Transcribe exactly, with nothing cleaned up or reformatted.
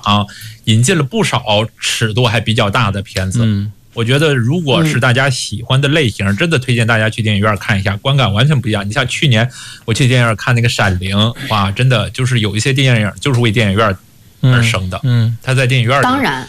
引进了不少尺度还比较大的片子。 嗯， 我觉得如果是大家喜欢的类型，真的推荐大家去电影院看一下，观感完全不一样。你像去年我去电影院看那个《闪灵》，哇，真的就是有一些电影就是为电影院而生的。 嗯， 他在电影院当然